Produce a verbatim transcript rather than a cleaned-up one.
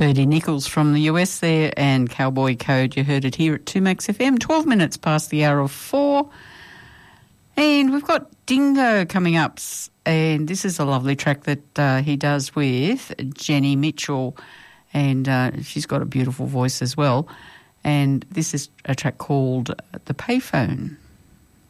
Birdie Nichols from the U S there, and Cowboy Code. You heard it here at two Max F M, twelve minutes past the hour of four. And we've got Dingo coming up, and this is a lovely track that uh, he does with Jenny Mitchell, and uh, she's got a beautiful voice as well. And this is a track called The Payphone.